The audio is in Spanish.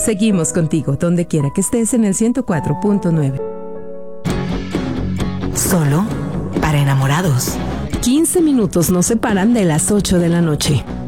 Seguimos contigo, donde quiera que estés, en el 104.9. Solo para enamorados. 15 minutos nos separan de las 8 de la noche.